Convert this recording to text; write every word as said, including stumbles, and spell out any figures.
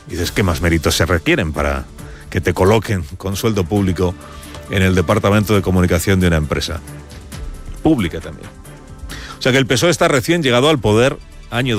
Y dices, ¿qué más méritos se requieren para que te coloquen con sueldo público en el departamento de comunicación de una empresa? Pública también. O sea que el P S O E está recién llegado al poder, año